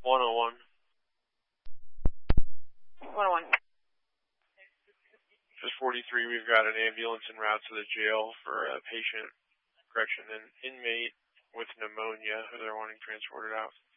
101. 101. Just 43, we've got an ambulance en route to the jail for a patient, an inmate with pneumonia who they're wanting transported out.